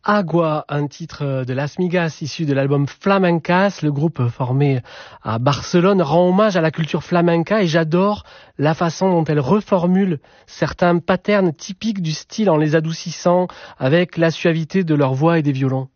Agua, un titre de Las Migas issu de l'album Flamencas. Le groupe formé à Barcelone rend hommage à la culture flamenca et j'adore la façon dont elle reformule certains patterns typiques du style en les adoucissant avec la suavité de leur voix et des violons.